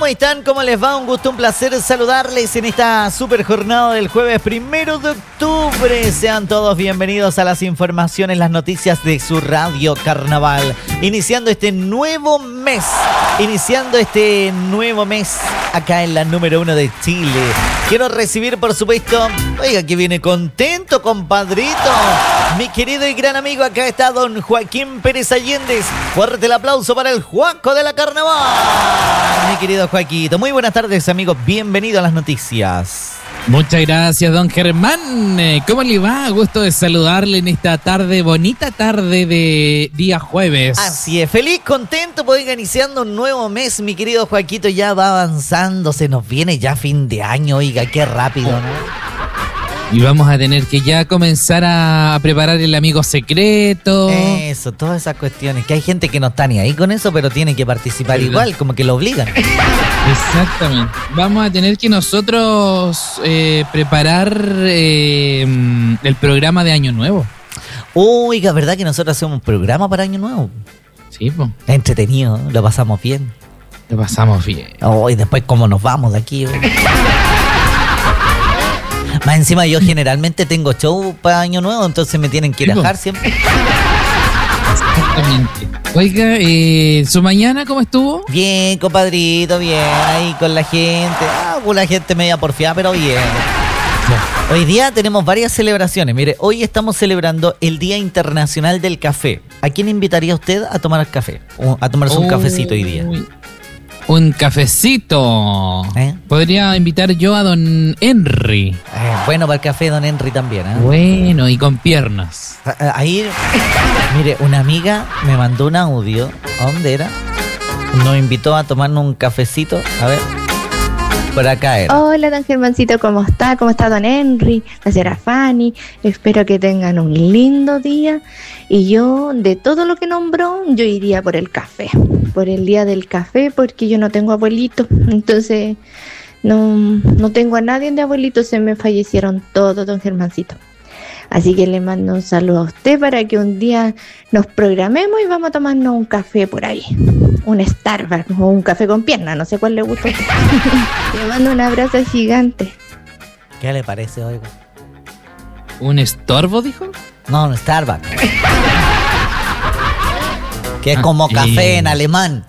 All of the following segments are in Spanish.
¿Cómo están? ¿Cómo les va? Un gusto, un placer saludarles en esta super jornada del jueves 1 de octubre. Sean todos bienvenidos a las informaciones, las noticias de su Radio Carnaval. Iniciando este nuevo mes acá en la número 1 de Chile. Quiero recibir, por supuesto, oiga, que viene contento, compadrito. Mi querido y gran amigo, acá está don Joaquín Pérez Allendez. Fuerte el aplauso para el Juaco de la Carnaval. Mi querido Joaquito, muy buenas tardes, amigos. Bienvenido a las noticias. Muchas gracias, don Germán. ¿Cómo le va? Gusto de saludarle en esta tarde, bonita tarde de día jueves. Así es, feliz, contento, pues iniciando un nuevo mes, mi querido Joaquito. Ya va avanzando, se nos viene ya fin de año, oiga, qué rápido, ¿no? Y vamos a tener que ya comenzar a preparar el amigo secreto. Eso, todas esas cuestiones. Que hay gente que no está ni ahí con eso, pero tiene que participar, ¿verdad? Igual, como que lo obligan. Exactamente. Vamos a tener que nosotros preparar el programa de Año Nuevo. Oiga, ¿verdad que nosotros hacemos un programa para Año Nuevo? Sí, pues. Entretenido, lo pasamos bien. Lo pasamos bien. Y después, ¿cómo nos vamos de aquí? Más encima yo generalmente tengo show para Año Nuevo, entonces me tienen que ir a dejar siempre. Exactamente. Oiga, ¿su mañana cómo estuvo? Bien, compadrito, bien, ahí con la gente. Con la gente media porfiada, pero bien. Sí. Hoy día tenemos varias celebraciones. Mire, hoy estamos celebrando el Día Internacional del Café. ¿A quién invitaría usted a tomar café? A tomarse un cafecito hoy día. Un cafecito. Podría invitar yo a don Henry. Bueno para el café, don Henry también. Bueno, y con piernas. Ahí, mire, una amiga me mandó un audio. ¿A dónde era? Nos invitó a tomarnos un cafecito. A ver. Por acá era. Hola, don Germancito, ¿cómo está? ¿Cómo está don Henry? La señora Fanny. Espero que tengan un lindo día. Y yo, de todo lo que nombró, yo iría por el café. Por el día del café, porque yo no tengo abuelito. Entonces, no tengo a nadie de abuelito. Se me fallecieron todos, don Germancito. Así que le mando un saludo a usted para que un día nos programemos y vamos a tomarnos un café por ahí. Un Starbucks o un café con pierna, no sé cuál le gusta. Le mando un abrazo gigante. ¿Qué le parece, oiga? ¿Un estorbo, dijo? No, un Starbucks. Que es como café en alemán.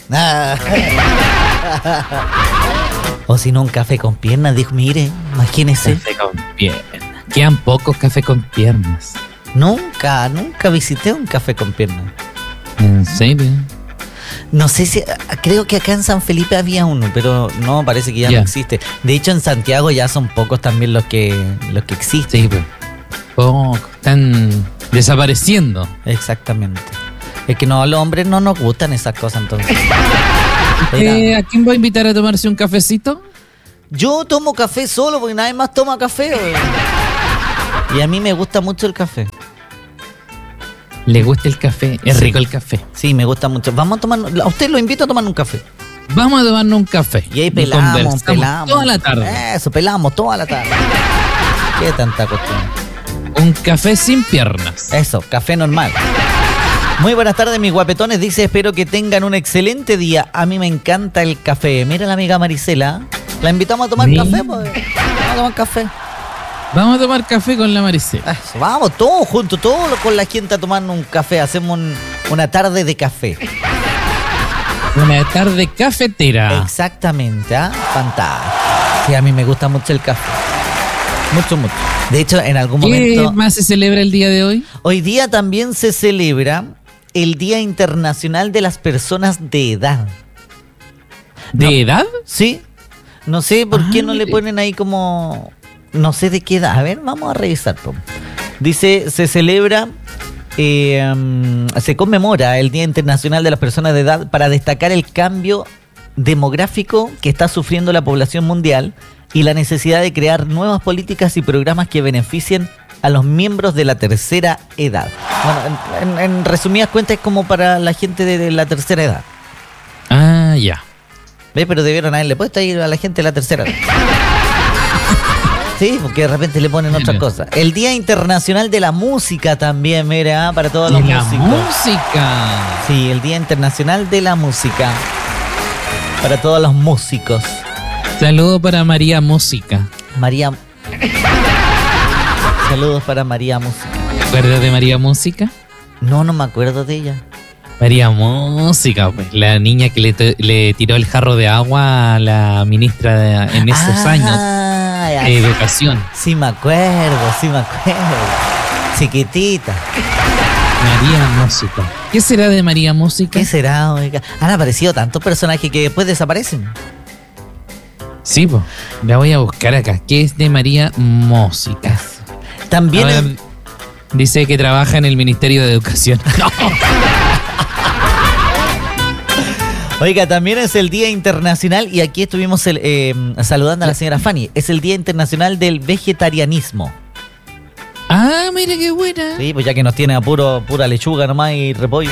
O si no, un café con piernas. Dijo, mire, imagínese. Café con piernas. Quedan pocos cafés con piernas. Nunca visité un café con piernas. ¿En serio? No sé si, creo que acá en San Felipe había uno, pero no, parece que ya no existe. De hecho, en Santiago ya son pocos también los que existen. Sí, pues. Están desapareciendo. Exactamente. Es que no, a los hombres no nos gustan esas cosas, entonces. ¿A quién va a invitar a tomarse un cafecito? Yo tomo café solo porque nadie más toma café. Y a mí me gusta mucho el café. ¿Le gusta el café? Es rico el café. Sí, me gusta mucho. Vamos a tomar, a usted lo invito a tomar un café. Vamos a tomarnos un café. Y ahí pelamos toda la tarde. Eso, pelamos toda la tarde. ¿Qué tanta cuestión? Un café sin piernas. Eso, café normal. Muy buenas tardes, mis guapetones. Dice, espero que tengan un excelente día. A mí me encanta el café. Mira la amiga Marisela. La invitamos a tomar café, pues. Vamos a tomar café. Vamos a tomar café con la Marisela. Vamos, todos juntos, todos con la gente a tomarnos un café. Hacemos una tarde de café. Una tarde cafetera. Exactamente, fantástico. Sí, a mí me gusta mucho el café. Mucho, mucho. De hecho, en algún momento... ¿Qué más se celebra el día de hoy? Hoy día también se celebra el Día Internacional de las Personas de Edad. ¿De edad? Sí. No sé por qué no le ponen ahí como... No sé de qué edad. A ver, vamos a revisar. Dice, se celebra... se conmemora el Día Internacional de las Personas de Edad para destacar el cambio demográfico que está sufriendo la población mundial y la necesidad de crear nuevas políticas y programas que beneficien a los miembros de la tercera edad. Bueno, en resumidas cuentas es como para la gente de la tercera edad. Ah, ya. ¿Ves? Pero debieron haberle puesto ahí a la gente de la tercera edad. Sí, porque de repente le ponen otra cosa. El Día Internacional de la Música también, mira, para todos los músicos. ¡La música! Sí, el Día Internacional de la Música. Para todos los músicos. Saludos para María Música. María. Saludos para María Música. ¿Te acuerdas de María Música? No me acuerdo de ella. María Música, pues, la niña que le tiró el jarro de agua a la ministra en esos años de educación. Sí me acuerdo. Chiquitita. María Música. ¿Qué será de María Música? ¿Qué será, oiga? Han aparecido tantos personajes que después desaparecen. Sí, pues, la voy a buscar acá. ¿Qué es de María Música? También dice que trabaja en el Ministerio de Educación. No. Oiga, también es el Día Internacional, y aquí estuvimos saludando a la señora Fanny, es el Día Internacional del Vegetarianismo. Ah, mira qué buena. Sí, pues ya que nos tiene a pura lechuga nomás y repollo.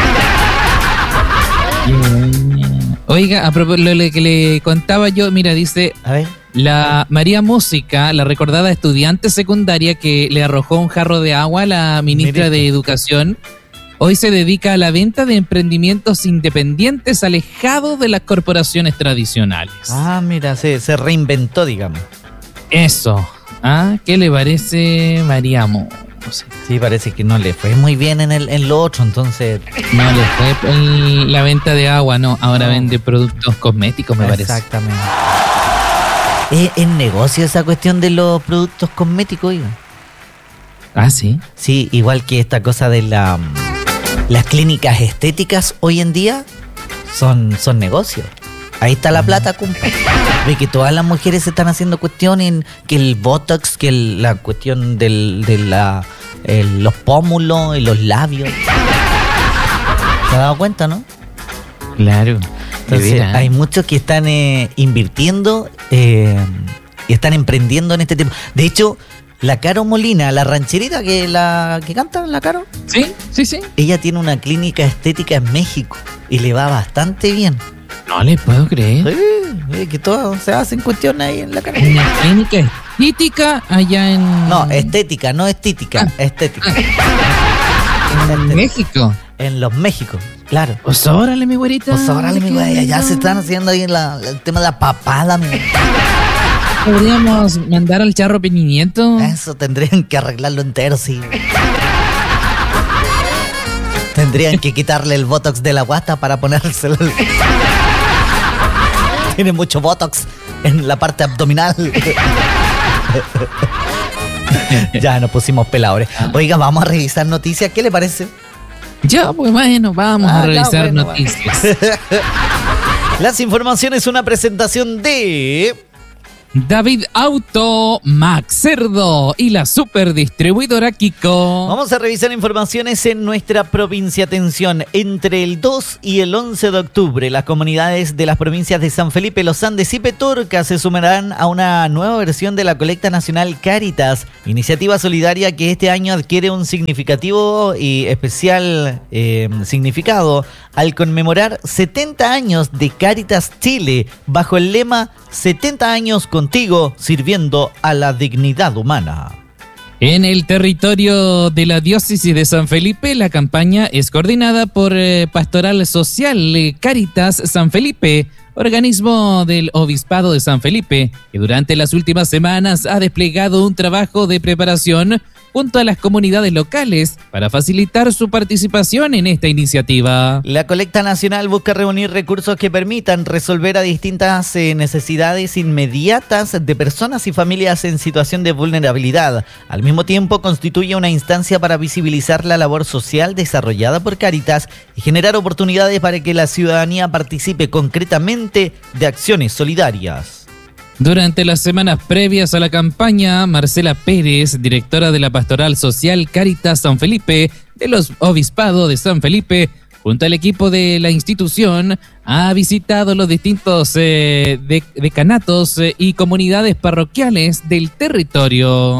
Oiga, a propósito de lo que le contaba yo, mira, dice... A ver. La María Música, la recordada estudiante secundaria que le arrojó un jarro de agua a la ministra de Educación, hoy se dedica a la venta de emprendimientos independientes alejados de las corporaciones tradicionales. Ah, mira, se reinventó, digamos. Eso. ¿Ah? ¿Qué le parece María Música? Sí, parece que no le fue muy bien en lo otro, entonces... No le fue en la venta de agua, no. Ahora vende productos cosméticos, me parece. Exactamente. ¿Es negocio esa cuestión de los productos cosméticos, oiga? Ah, ¿sí? Sí, igual que esta cosa de las clínicas estéticas hoy en día son negocios. Ahí está la plata, compa. Ve que todas las mujeres se están haciendo cuestiones, que el Botox, que la cuestión los pómulos y los labios. ¿Se ha dado cuenta, no? Claro. Entonces, hay muchos que están invirtiendo y están emprendiendo en este tema. De hecho, la Caro Molina, la rancherita que canta, la Caro. Sí. Ella tiene una clínica estética en México y le va bastante bien. No le puedo creer. Sí, que todos se hacen cuestiones ahí en la Caro. Una clínica estética allá en... No, estética, no estética, estética. En México. En los México, claro. Pues órale, mi güerita. Pues órale, mi güerita. Ya se están haciendo ahí el tema de la papada, mi. Podríamos mandar al charro Peñimiento. Eso, tendrían que arreglarlo entero, sí. Tendrían que quitarle el botox de la guata para ponérselo. Tiene mucho botox en la parte abdominal. Ya nos pusimos peladores. Oiga, vamos a revisar noticias. ¿Qué le parece? Ya, pues bueno, vamos a revisar noticias. Las informaciones, una presentación de... David Auto, Max Cerdo y la superdistribuidora Kiko. Vamos a revisar informaciones en nuestra provincia. Atención, entre el 2 y el 11 de octubre, las comunidades de las provincias de San Felipe, Los Andes y Petorca se sumarán a una nueva versión de la colecta nacional Cáritas, iniciativa solidaria que este año adquiere un significativo y especial significado al conmemorar 70 años de Cáritas Chile, bajo el lema 70 años contigo, sirviendo a la dignidad humana. En el territorio de la diócesis de San Felipe, la campaña es coordinada por Pastoral Social Cáritas San Felipe, organismo del Obispado de San Felipe, que durante las últimas semanas ha desplegado un trabajo de preparación junto a las comunidades locales para facilitar su participación en esta iniciativa. La colecta nacional busca reunir recursos que permitan resolver a distintas necesidades inmediatas de personas y familias en situación de vulnerabilidad. Al mismo tiempo, constituye una instancia para visibilizar la labor social desarrollada por Cáritas y generar oportunidades para que la ciudadanía participe concretamente de acciones solidarias. Durante las semanas previas a la campaña, Marcela Pérez, directora de la Pastoral Social Cáritas San Felipe de los Obispados de San Felipe, junto al equipo de la institución, ha visitado los distintos decanatos y comunidades parroquiales del territorio.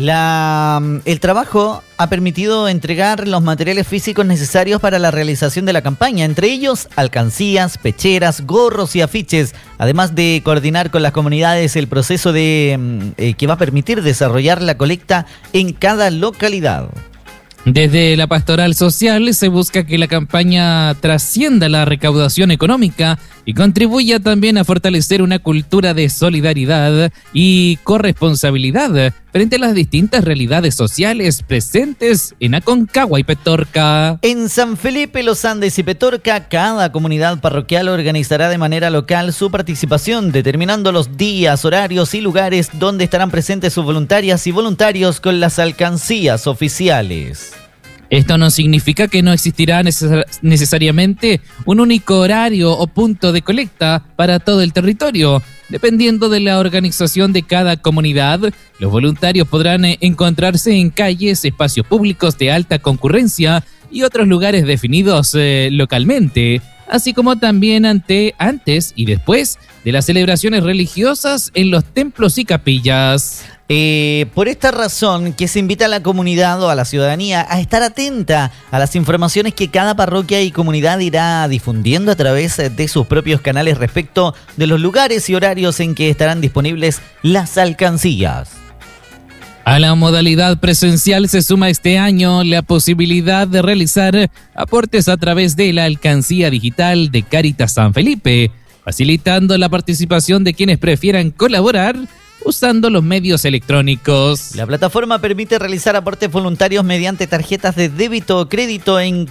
El trabajo ha permitido entregar los materiales físicos necesarios para la realización de la campaña, entre ellos alcancías, pecheras, gorros y afiches, además de coordinar con las comunidades el proceso que va a permitir desarrollar la colecta en cada localidad. Desde la Pastoral Social se busca que la campaña trascienda la recaudación económica y contribuya también a fortalecer una cultura de solidaridad y corresponsabilidad frente a las distintas realidades sociales presentes en Aconcagua y Petorca. En San Felipe, Los Andes y Petorca, cada comunidad parroquial organizará de manera local su participación, determinando los días, horarios y lugares donde estarán presentes sus voluntarias y voluntarios con las alcancías oficiales. Esto no significa que no existirá necesariamente un único horario o punto de colecta para todo el territorio. Dependiendo de la organización de cada comunidad, los voluntarios podrán encontrarse en calles, espacios públicos de alta concurrencia y otros lugares definidos localmente, así como también antes y después de las celebraciones religiosas en los templos y capillas. Por esta razón que se invita a la comunidad o a la ciudadanía a estar atenta a las informaciones que cada parroquia y comunidad irá difundiendo a través de sus propios canales respecto de los lugares y horarios en que estarán disponibles las alcancías. A la modalidad presencial se suma este año la posibilidad de realizar aportes a través de la alcancía digital de Cáritas San Felipe, facilitando la participación de quienes prefieran colaborar usando los medios electrónicos. La plataforma permite realizar aportes voluntarios mediante tarjetas de débito o crédito en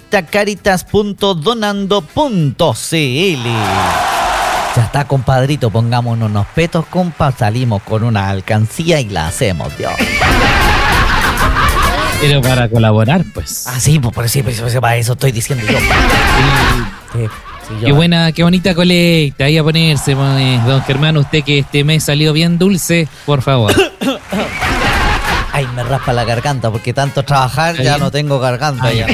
colectacaritas.donando.cl. Ya está, compadrito, pongámonos unos petos, compa, salimos con una alcancía y la hacemos, Dios. Pero para colaborar, pues. Ah, sí, pues para eso estoy diciendo yo. Sí, qué bonita colecta. Ahí a ponerse, don Germán, usted que este mes salió bien dulce, por favor. Ay, me raspa la garganta porque tanto trabajar ya no tengo garganta ya.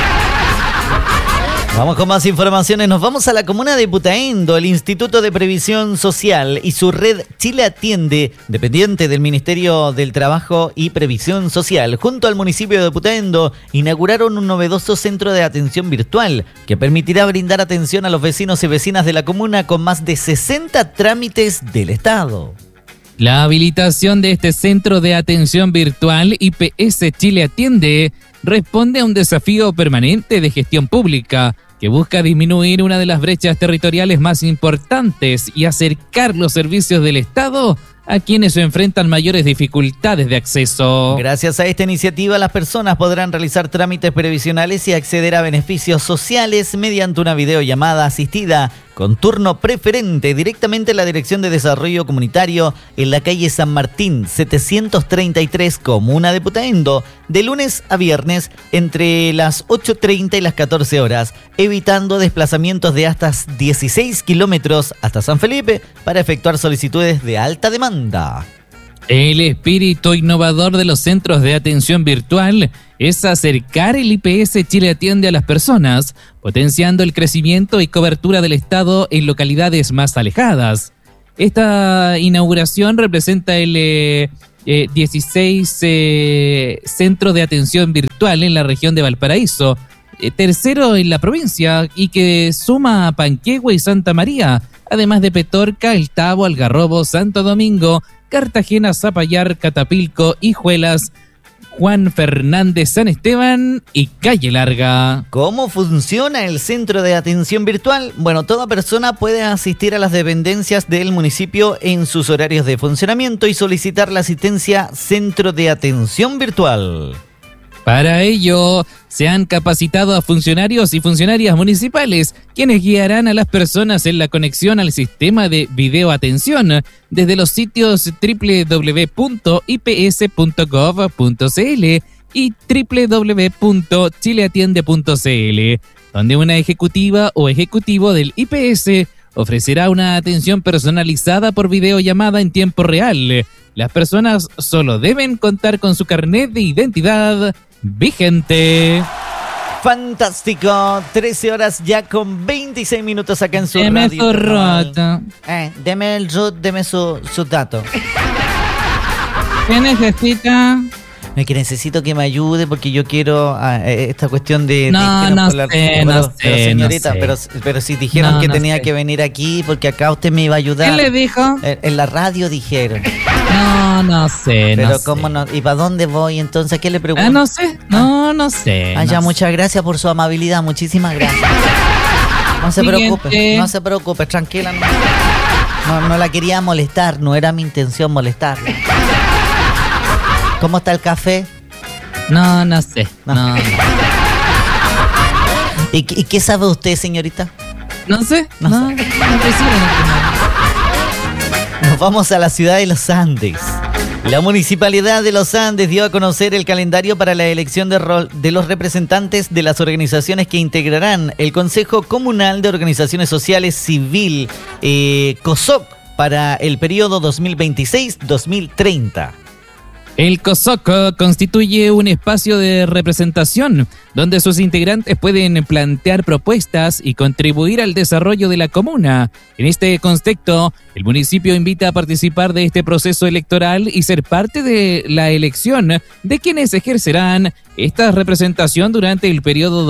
Vamos con más informaciones. Nos vamos a la comuna de Putaendo. El Instituto de Previsión Social y su red Chile Atiende, dependiente del Ministerio del Trabajo y Previsión Social, junto al municipio de Putaendo, inauguraron un novedoso centro de atención virtual que permitirá brindar atención a los vecinos y vecinas de la comuna con más de 60 trámites del Estado. La habilitación de este centro de atención virtual IPS Chile Atiende responde a un desafío permanente de gestión pública que busca disminuir una de las brechas territoriales más importantes y acercar los servicios del Estado a quienes se enfrentan mayores dificultades de acceso. Gracias a esta iniciativa, las personas podrán realizar trámites previsionales y acceder a beneficios sociales mediante una videollamada asistida con turno preferente directamente en la Dirección de Desarrollo Comunitario en la calle San Martín 733, comuna de Putaendo, de lunes a viernes entre las 8:30 y las 14 horas, evitando desplazamientos de hasta 16 kilómetros hasta San Felipe para efectuar solicitudes de alta demanda. El espíritu innovador de los centros de atención virtual es acercar el IPS Chile Atiende a las personas, potenciando el crecimiento y cobertura del Estado en localidades más alejadas. Esta inauguración representa el 16 centro de atención virtual en la región de Valparaíso, tercero en la provincia, y que suma a Panquehue y Santa María, además de Petorca, El Tabo, Algarrobo, Santo Domingo, Cartagena, Zapallar, Catapilco, Hijuelas, Juan Fernández, San Esteban y Calle Larga. ¿Cómo funciona el centro de atención virtual? Bueno, toda persona puede asistir a las dependencias del municipio en sus horarios de funcionamiento y solicitar la asistencia Centro de Atención Virtual. Para ello, se han capacitado a funcionarios y funcionarias municipales, quienes guiarán a las personas en la conexión al sistema de videoatención desde los sitios www.ips.gov.cl y www.chileatiende.cl, donde una ejecutiva o ejecutivo del IPS ofrecerá una atención personalizada por videollamada en tiempo real. Las personas solo deben contar con su carnet de identidad vigente. Fantástico, 13 horas ya con 26 minutos acá en su deme radio. Su roto. Deme el root, deme su dato. ¿Qué necesita? Que necesito que me ayude porque yo quiero esta cuestión de... No sé, señorita, pero si dijeron que tenía que venir aquí porque acá usted me iba a ayudar. ¿Qué le dijo? En la radio dijeron. No sé. Pero ¿cómo no? ¿Y para dónde voy entonces? ¿Qué le pregunto? No sé. No sé. Ya, muchas gracias por su amabilidad, muchísimas gracias. No se preocupe, tranquila. No la quería molestar, no era mi intención molestarla. ¿Cómo está el café? No sé. No. ¿Y qué sabe usted, señorita? No sé. No sé. Nos vamos a la ciudad de Los Andes. La Municipalidad de Los Andes dio a conocer el calendario para la elección de los representantes de las organizaciones que integrarán el Consejo Comunal de Organizaciones Sociales Civil, COSOC, para el periodo 2026-2030. El COSOC constituye un espacio de representación donde sus integrantes pueden plantear propuestas y contribuir al desarrollo de la comuna. En este contexto, el municipio invita a participar de este proceso electoral y ser parte de la elección de quienes ejercerán esta representación durante el periodo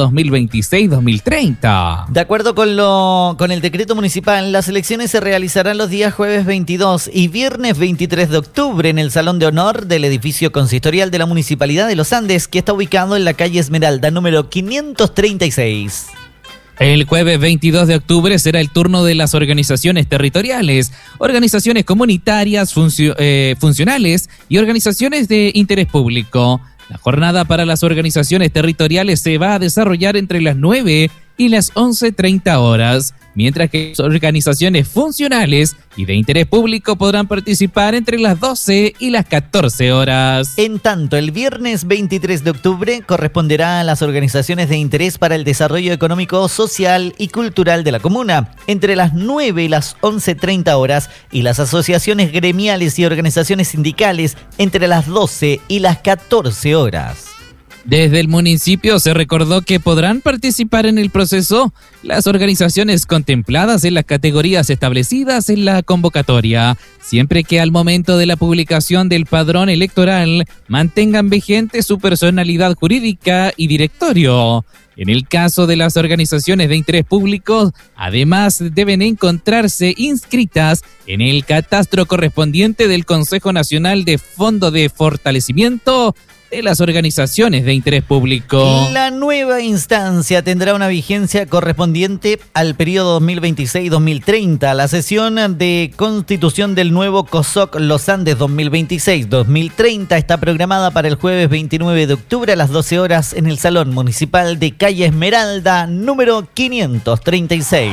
2026-2030. De acuerdo con el decreto municipal, las elecciones se realizarán los días jueves 22 y viernes 23 de octubre en el Salón de Honor del edificio consistorial de la Municipalidad de Los Andes, que está ubicado en la calle Esmeralda, número 536. El jueves 22 de octubre será el turno de las organizaciones territoriales, organizaciones comunitarias, funcionales y organizaciones de interés público. La jornada para las organizaciones territoriales se va a desarrollar entre las 9 y las 11:30 horas, mientras que las organizaciones funcionales y de interés público podrán participar entre las 12 y las 14 horas. En tanto, el viernes 23 de octubre corresponderá a las organizaciones de interés para el desarrollo económico, social y cultural de la comuna, entre las 9 y las 11:30 horas, y las asociaciones gremiales y organizaciones sindicales entre las 12 y las 14 horas. Desde el municipio se recordó que podrán participar en el proceso las organizaciones contempladas en las categorías establecidas en la convocatoria, siempre que al momento de la publicación del padrón electoral mantengan vigente su personalidad jurídica y directorio. En el caso de las organizaciones de interés público, además deben encontrarse inscritas en el catastro correspondiente del Consejo Nacional de Fondo de Fortalecimiento de las organizaciones de interés público. La nueva instancia tendrá una vigencia correspondiente al periodo 2026-2030. La sesión de constitución del nuevo COSOC Los Andes 2026-2030 está programada para el jueves 29 de octubre a las 12 horas en el Salón Municipal de Calle Esmeralda, número 536.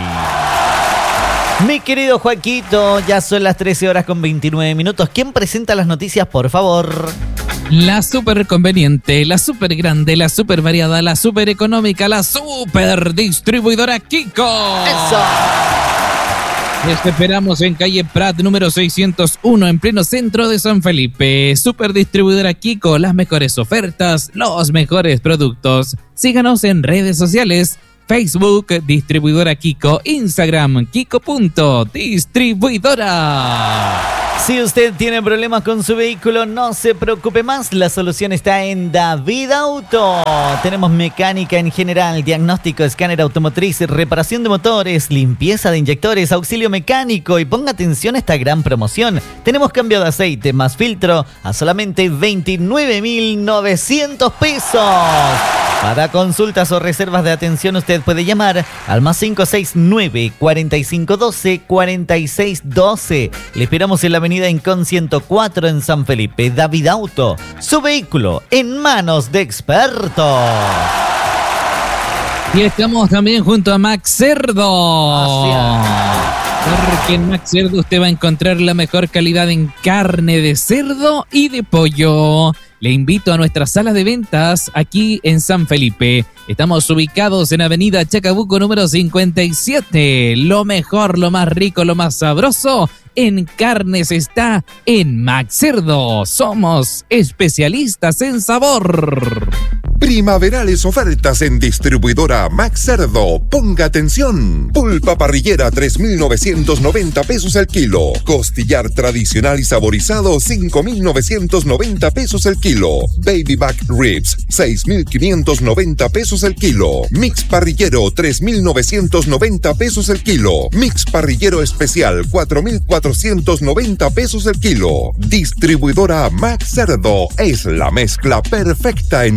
Mi querido Joaquito, ya son las 13 horas con 29 minutos. ¿Quién presenta las noticias, por favor? La súper conveniente, la súper grande, la súper variada, la súper económica, la súper distribuidora Kiko. ¡Eso! Les esperamos en calle Prat número 601 en pleno centro de San Felipe. Súper distribuidora Kiko, las mejores ofertas, los mejores productos. Síganos en redes sociales. Facebook, distribuidora Kiko, Instagram, kiko.distribuidora. Si usted tiene problemas con su vehículo, no se preocupe más, la solución está en David Auto. Tenemos mecánica en general, diagnóstico, escáner automotriz, reparación de motores, limpieza de inyectores, auxilio mecánico, y ponga atención a esta gran promoción. Tenemos cambio de aceite más filtro a solamente 29.900 pesos. Para consultas o reservas de atención, usted puede llamar al más 569 4512 4612. Le esperamos en la avenida Incon 104 en San Felipe. David Auto, su vehículo en manos de expertos. Y estamos también junto a Max Cerdo. Porque en Max Cerdo usted va a encontrar la mejor calidad en carne de cerdo y de pollo. Le invito a nuestra sala de ventas aquí en San Felipe. Estamos ubicados en avenida Chacabuco número 57. Lo mejor, lo más rico, lo más sabroso en carnes está en Max Cerdo. Somos especialistas en sabor. Primaverales ofertas en distribuidora Max Cerdo. Ponga atención. Pulpa parrillera 3.990 pesos el kilo. Costillar tradicional y saborizado 5.990 pesos el kilo. Baby back ribs 6.590 pesos el kilo. Mix parrillero 3.990 pesos el kilo. Mix parrillero especial 4.490 pesos el kilo. Distribuidora Max Cerdo es la mezcla perfecta entre economía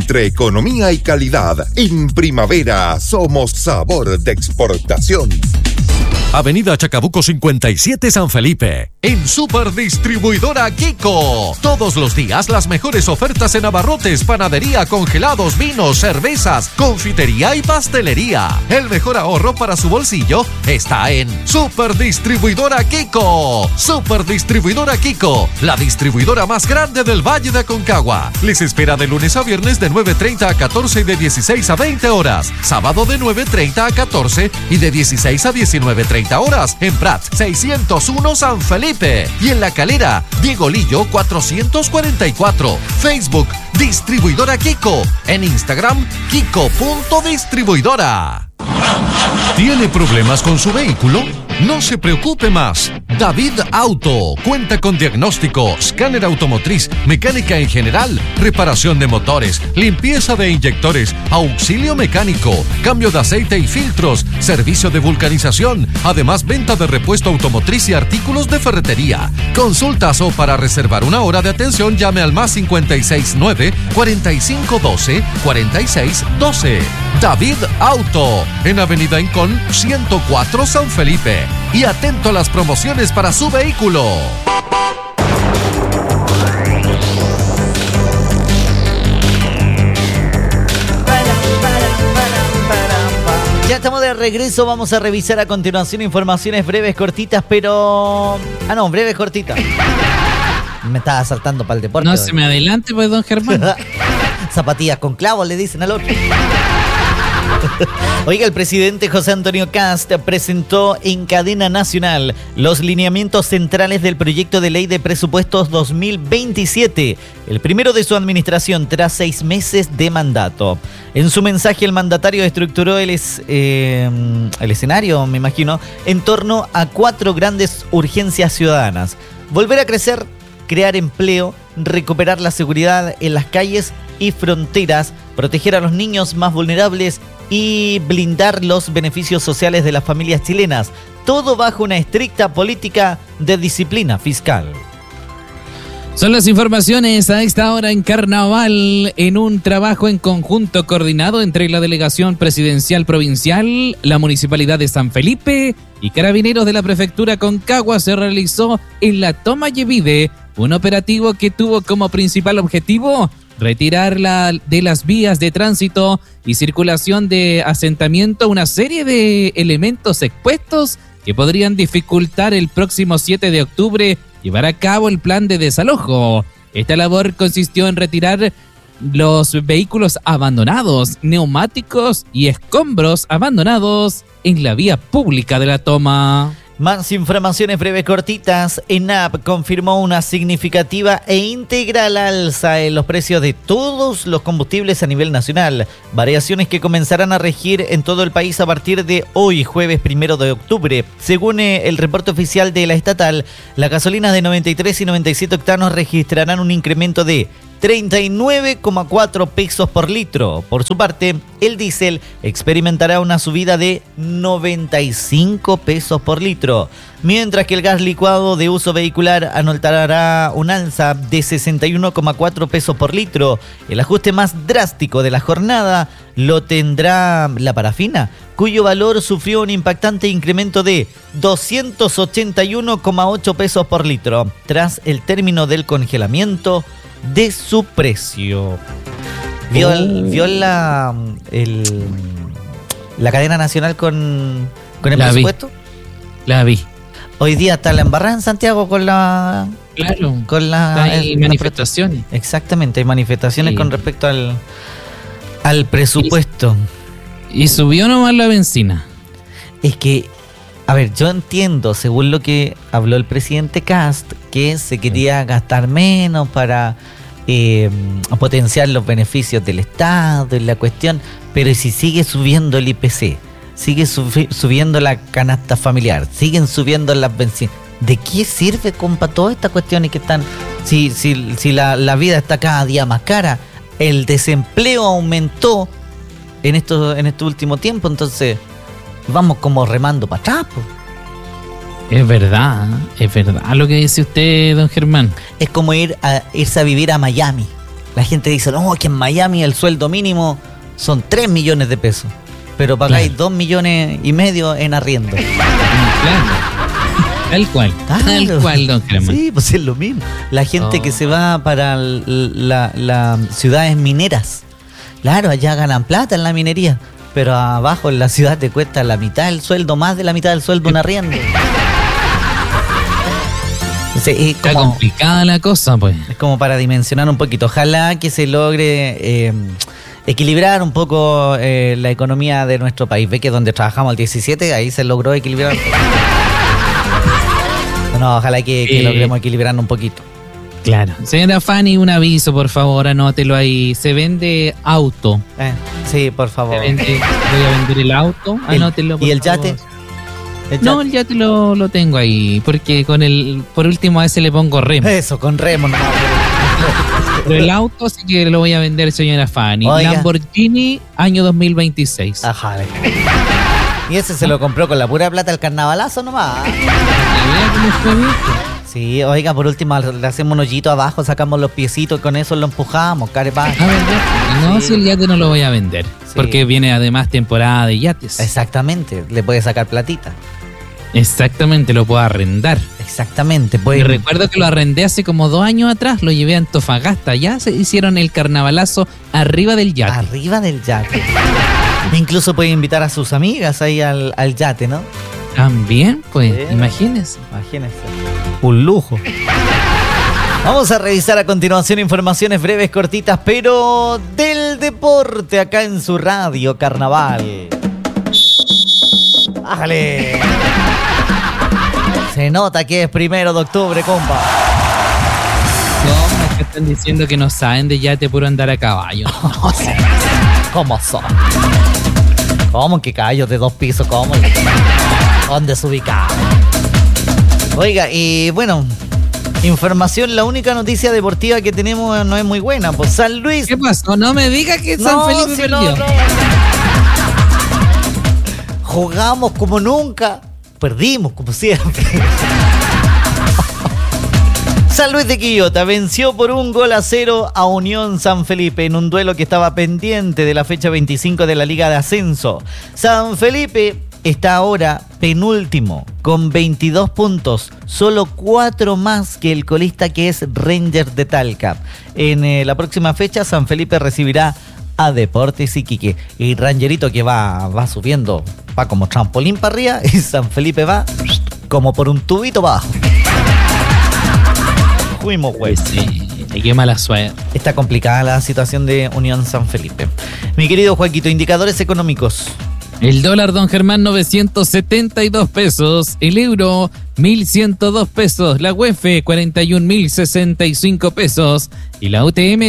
economía y calidad. En primavera somos sabor de exportación. Avenida Chacabuco 57 San Felipe. En Superdistribuidora Kiko. Todos los días las mejores ofertas en abarrotes, panadería, congelados, vinos, cervezas, confitería y pastelería. El mejor ahorro para su bolsillo está en Superdistribuidora Kiko. Superdistribuidora Kiko, la distribuidora más grande del Valle de Aconcagua. Les espera de lunes a viernes de 9:30 a 14 y de 16 a 20 horas. Sábado de 9:30 a 14 y de 16 a 19:30 horas en Prats 601 San Felipe y en La Calera, Diego Lillo 444. Facebook, Distribuidora Kiko. En Instagram, Kiko.distribuidora. ¿Tiene problemas con su vehículo? No se preocupe más. David Auto cuenta con diagnóstico, escáner automotriz, mecánica en general, reparación de motores, limpieza de inyectores, auxilio mecánico, cambio de aceite y filtros, servicio de vulcanización, además venta de repuesto automotriz y artículos de ferretería. Consultas o para reservar una hora de atención llame al más 569 4512 4612. David Auto, en Avenida Incón 104 San Felipe. Y atento a las promociones para su vehículo. Ya estamos de regreso, vamos a revisar a continuación informaciones breves, cortitas, pero... breves, cortitas. Me estaba saltando para el deporte. No se me adelante, pues, don Germán. Zapatillas con clavos, le dicen al otro. Oiga, el presidente José Antonio Kast presentó en cadena nacional los lineamientos centrales del proyecto de ley de presupuestos 2027, el primero de su administración tras 6 meses de mandato. En su mensaje, el mandatario estructuró el escenario, me imagino, en torno a 4 grandes urgencias ciudadanas: volver a crecer, crear empleo, recuperar la seguridad en las calles y fronteras, proteger a los niños más vulnerables y blindar los beneficios sociales de las familias chilenas, todo bajo una estricta política de disciplina fiscal. Son las informaciones a esta hora en Carnaval, en un trabajo en conjunto coordinado entre la Delegación Presidencial Provincial, la Municipalidad de San Felipe y Carabineros de la Prefectura Concagua. Se realizó en la Toma Yevide un operativo que tuvo como principal objetivo retirar de las vías de tránsito y circulación de asentamiento una serie de elementos expuestos que podrían dificultar el próximo 7 de octubre llevar a cabo el plan de desalojo. Esta labor consistió en retirar los vehículos abandonados, neumáticos y escombros abandonados en la vía pública de la Toma. Más informaciones breves cortitas. ENAP confirmó una significativa e integral alza en los precios de todos los combustibles a nivel nacional, variaciones que comenzarán a regir en todo el país a partir de hoy, jueves 1 de octubre. Según el reporte oficial de la estatal, las gasolinas de 93 y 97 octanos registrarán un incremento de 39,4 pesos por litro. Por su parte, el diésel experimentará una subida de 95 pesos por litro, mientras que el gas licuado de uso vehicular anotará un alza de 61,4 pesos por litro. El ajuste más drástico de la jornada lo tendrá la parafina, cuyo valor sufrió un impactante incremento de 281,8 pesos por litro, tras el término del congelamiento de su precio. ¿Vio la cadena nacional con el presupuesto? La vi. Hoy día está la embarrada en Santiago con la... Claro, con hay manifestaciones. Exactamente, hay manifestaciones con respecto al presupuesto. Y subió nomás la benzina. Es que, a ver, yo entiendo, según lo que habló el presidente Kast, que se quería gastar menos para potenciar los beneficios del Estado y la cuestión, pero si sigue subiendo el IPC, sigue subiendo la canasta familiar, siguen subiendo las bencinas, ¿de qué sirve, compa, todas estas cuestiones que están? Si la vida está cada día más cara, el desempleo aumentó en este último tiempo, entonces vamos como remando para atrás, pues. Es verdad lo que dice usted, don Germán. Es como irse a vivir a Miami. La gente dice, no, que en Miami el sueldo mínimo son 3 millones de pesos, pero pagáis 2,5 millones en arriendo. Claro. Tal cual, tal cual, don Germán. Sí, pues es lo mismo. La gente que se va para las ciudades mineras, claro, allá ganan plata en la minería, pero abajo en la ciudad te cuesta la mitad del sueldo, más de la mitad del sueldo un arriendo. Sí, está complicada la cosa, pues. Es como para dimensionar un poquito. Ojalá que se logre equilibrar un poco la economía de nuestro país. Ve que donde trabajamos el 17, ahí se logró equilibrar. No, ojalá que logremos equilibrarnos un poquito. Claro. Señora Fanny, un aviso, por favor, anótelo ahí. Se vende auto. Sí, por favor. Voy a vender el auto, anótelo, por favor. ¿Y el yate? No, el yate lo tengo ahí, porque por último a ese le pongo remo. Eso, con remo nomás. Pero el auto sí que lo voy a vender, señora Fanny. Oiga. Lamborghini, año 2026. Ajá. Y ese se lo compró con la pura plata del carnavalazo nomás. Sí, oiga, por último le hacemos un hoyito abajo, sacamos los piecitos y con eso lo empujamos, carepá. No, si el yate no lo voy a vender, porque viene además temporada de yates. Exactamente, le puede sacar platita. Exactamente, lo puedo arrendar. Exactamente. Y recuerdo que lo arrendé hace como 2 años atrás, lo llevé a Antofagasta, ya se hicieron el carnavalazo arriba del yate. Arriba del yate. Incluso puede invitar a sus amigas ahí al yate, ¿no? También, pues, imagínense. Un lujo. Vamos a revisar a continuación informaciones breves, cortitas, pero del deporte acá en su radio Carnaval. ¡Ájale! Se nota que es 1 de octubre, compa. No, es que están diciendo que no saben de yate puro andar a caballo. No sé. ¿Cómo son? ¿Cómo que caballos de 2 pisos? ¿Cómo? ¿Dónde se ubica? Oiga, y bueno, información, la única noticia deportiva que tenemos no es muy buena. Pues San Luis... ¿Qué pasó? No me diga que San Felipe perdió. No. Jugamos como nunca, perdimos como siempre. San Luis de Quillota venció por 1-0 a Unión San Felipe en un duelo que estaba pendiente de la fecha 25 de la Liga de Ascenso. San Felipe está ahora penúltimo con 22 puntos, solo 4 más que el colista que es Rangers de Talca. En la próxima fecha San Felipe recibirá a Deportes Iquique. Y Rangerito que va subiendo, va como trampolín para arriba y San Felipe va como por un tubito para abajo. Fuimos, güey. Sí, qué mala suerte. Está complicada la situación de Unión San Felipe. Mi querido Joaquito, indicadores económicos. El dólar, don Germán, 972 pesos. El euro, 1.102 pesos. La UEF, 41.065 pesos. Y la UTM,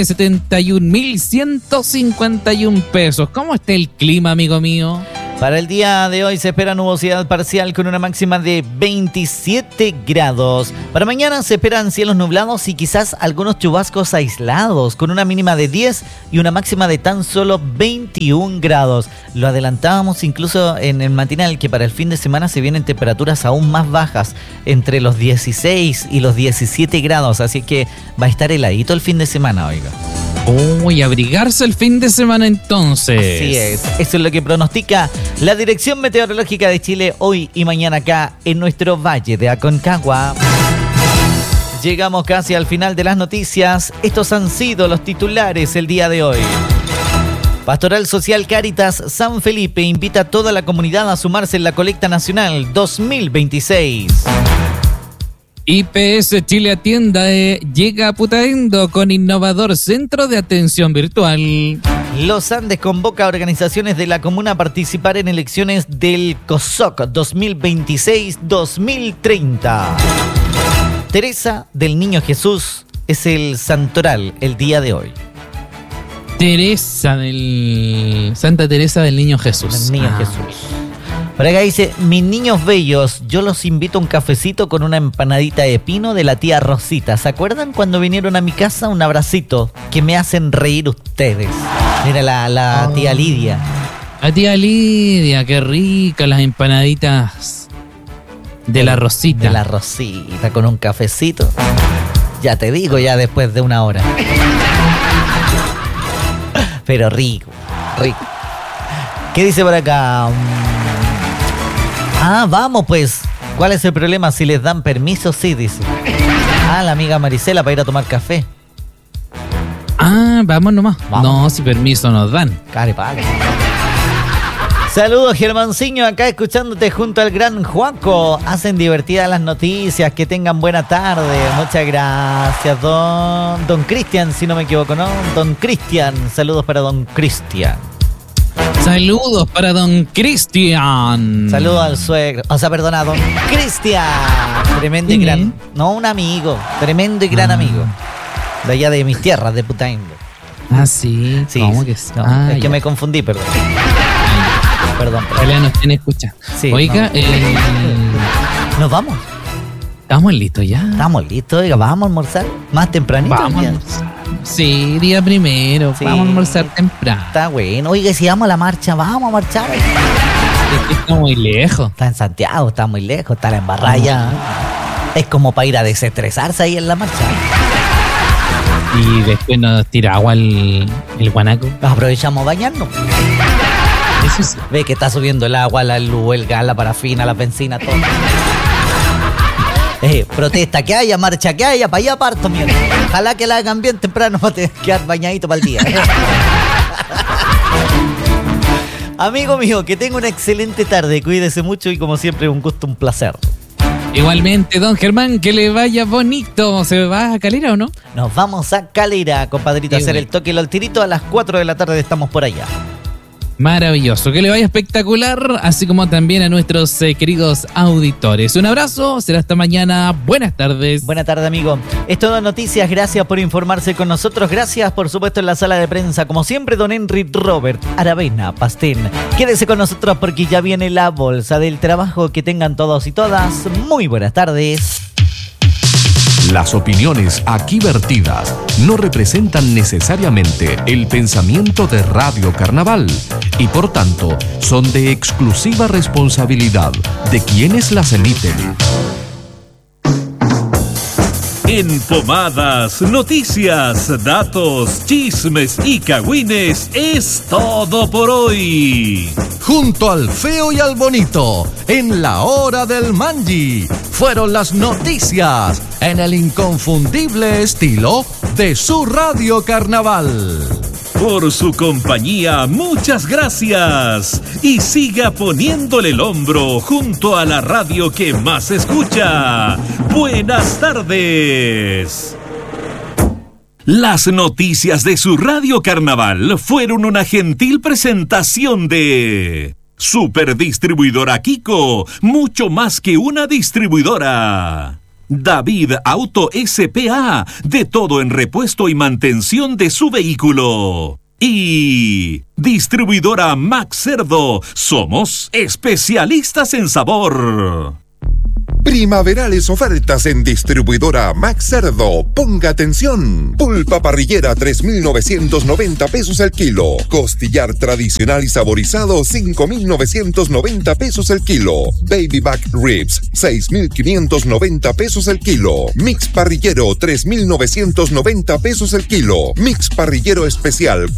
71.151 pesos. ¿Cómo está el clima, amigo mío? Para el día de hoy se espera nubosidad parcial con una máxima de 27 grados. Para mañana se esperan cielos nublados y quizás algunos chubascos aislados con una mínima de 10 y una máxima de tan solo 21 grados. Lo adelantábamos incluso en el matinal que para el fin de semana se vienen temperaturas aún más bajas, entre los 16 y los 17 grados. Así que va a estar heladito el fin de semana, oiga. Uy, abrigarse el fin de semana entonces. Así es, eso es lo que pronostica la Dirección Meteorológica de Chile hoy y mañana acá en nuestro Valle de Aconcagua. Llegamos casi al final de las noticias. Estos han sido los titulares el día de hoy. Pastoral Social Cáritas San Felipe invita a toda la comunidad a sumarse en la colecta nacional 2026. IPS Chile Atienda llega a Putaendo con innovador centro de atención virtual. Los Andes convoca a organizaciones de la comuna a participar en elecciones del COSOC 2026-2030. Teresa del Niño Jesús es el santoral el día de hoy. Santa Teresa del Niño Jesús. Del Niño Jesús. Por acá dice, mis niños bellos, yo los invito a un cafecito con una empanadita de pino de la tía Rosita. ¿Se acuerdan cuando vinieron a mi casa? Un abracito, que me hacen reír ustedes. Mira la tía Lidia. La tía Lidia, qué rica las empanaditas de la Rosita. De la Rosita, con un cafecito. Ya te digo, ya después de 1 hora. Pero rico. ¿Qué dice por acá? Vamos pues. ¿Cuál es el problema? Si les dan permiso, sí, dice. La amiga Marisela para ir a tomar café. Vamos nomás. Vamos. No, si permiso nos dan. Carepaga. Saludos, Germanciño, acá escuchándote junto al gran Juaco. Hacen divertidas las noticias, que tengan buena tarde. Muchas gracias, don Cristian, si no me equivoco, ¿no? Don Cristian, saludos para don Cristian. Saludos para don Cristian. Saludos al suegro, a don Cristian. Tremendo y gran, no un amigo, tremendo y gran amigo. De allá de mis tierras, de Putaingo. Sí. Sí, ¿Cómo que no, es que me confundí, perdón. Perdón. Él nos tiene escucha. Sí, oiga, ¿nos vamos? ¿Estamos listos ya? Estamos listos, oiga, ¿vamos a almorzar? ¿Más tempranito? Vamos a almorzar. Sí, día primero. Sí. Vamos a almorzar temprano. Está bueno. Oiga, si vamos a la marcha, vamos a marchar. Es que está muy lejos. Está en Santiago, está muy lejos, está la embarrada ya. Es como para ir a desestresarse ahí en la marcha. Y después nos tira agua el guanaco. Aprovechamos a bañarnos. Eso sí. Ve que está subiendo el agua, la luz, el gas, la parafina, la benzina, todo. Protesta que haya, marcha que haya, para allá parto, mierda. Ojalá que la hagan bien temprano para quedar bañadito para el día. Amigo mío, que tenga una excelente tarde, cuídese mucho y como siempre un gusto, un placer. Igualmente, don Germán, que le vaya bonito. ¿Se va a Calera o no? Nos vamos a Calera, compadrito, a hacer el toque y el tirito. A las 4 de la tarde estamos por allá. Maravilloso, que le vaya espectacular, así como también a nuestros queridos auditores. Un abrazo, será hasta mañana. Buenas tardes. Buenas tardes, amigo. Es todo noticias, gracias por informarse con nosotros. Gracias, por supuesto, en la sala de prensa, como siempre, don Henry Robert Aravena Pastén. Quédese con nosotros porque ya viene la bolsa del trabajo. Que tengan todos y todas muy buenas tardes. Las opiniones aquí vertidas no representan necesariamente el pensamiento de Radio Carnaval y por tanto son de exclusiva responsabilidad de quienes las emiten. En Pomadas, noticias, datos, chismes y cagüines es todo por hoy. Junto al feo y al bonito, en la hora del Manji, fueron las noticias en el inconfundible estilo de su Radio Carnaval. Por su compañía, muchas gracias. Y siga poniéndole el hombro junto a la radio que más escucha. Buenas tardes. Las noticias de su Radio Carnaval fueron una gentil presentación de Superdistribuidora Kiko, mucho más que una distribuidora. David Auto S.p.A., de todo en repuesto y mantención de su vehículo. Y Distribuidora Max Cerdo, somos especialistas en sabor. Primaverales ofertas en Distribuidora Max Cerdo. Ponga atención. Pulpa parrillera 3,990 pesos el kilo. Costillar tradicional y saborizado 5,990 pesos el kilo. Baby back ribs 6,590 pesos el kilo. Mix parrillero 3,990 pesos el kilo. Mix parrillero especial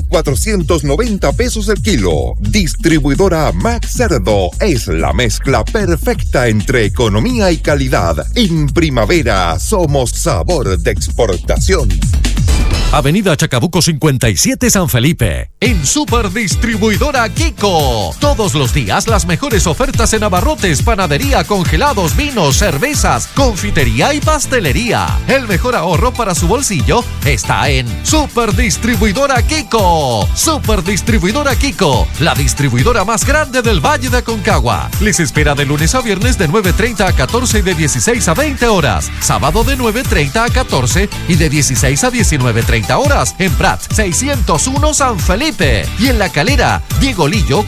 4,490 pesos el kilo. Distribuidora Max Cerdo es la mezcla perfecta entre economía y calidad. En primavera somos sabor de exportación. Avenida Chacabuco 57 San Felipe. En Superdistribuidora Kiko. Todos los días las mejores ofertas en abarrotes, panadería, congelados, vinos, cervezas, confitería y pastelería. El mejor ahorro para su bolsillo está en Superdistribuidora Kiko. Superdistribuidora Kiko, la distribuidora más grande del Valle de Aconcagua. Les espera de lunes a viernes de 9:30 a 14 y de 16 a 20 horas. Sábado de 9:30 a 14 y de 16 a 19:30 horas en Prat 601 San Felipe y en La Calera Diego Lillo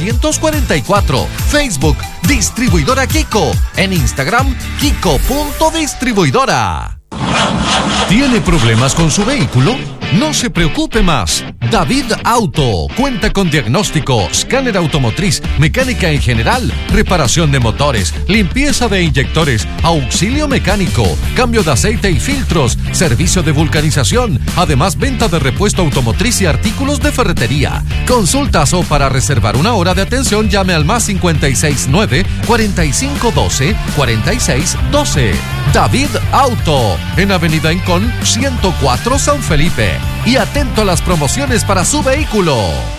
444. Facebook Distribuidora Kiko, en Instagram Kiko.distribuidora. ¿Tiene problemas con su vehículo? No se preocupe más. David Auto cuenta con diagnóstico, escáner automotriz, mecánica en general, reparación de motores, limpieza de inyectores, auxilio mecánico, cambio de aceite y filtros, servicio de vulcanización, además venta de repuesto automotriz y artículos de ferretería. Consultas o para reservar una hora de atención llame al más 569 4512 4612. David Auto, en Avenida Incón 104 San Felipe. Y atento a las promociones para su vehículo.